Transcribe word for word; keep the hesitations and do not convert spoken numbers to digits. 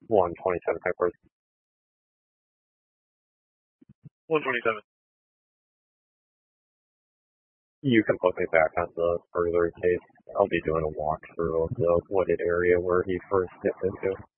one twenty-seven Pickford. one twenty-seven. You can put me back on the further case. I'll be doing a walkthrough of the wooded area where he first dipped into.